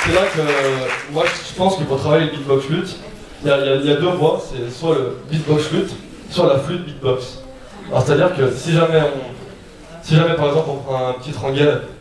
c'est là que moi je pense que pour travailler le beatbox flûte, il y a deux voies, c'est soit le beatbox flûte, soit la flûte beatbox. Alors c'est-à-dire que si jamais par exemple on prend un petit triangle